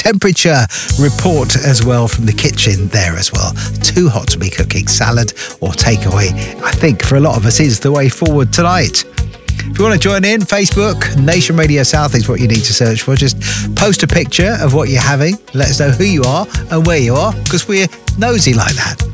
temperature report as well from the kitchen there as well. Too hot to be cooking. Salad or takeaway, I think for a lot of us is the way forward tonight. If you want to join in, Facebook, Nation Radio South is what you need to search for. Just post a picture of what you're having. Let us know who you are and where you are, because we're nosy like that.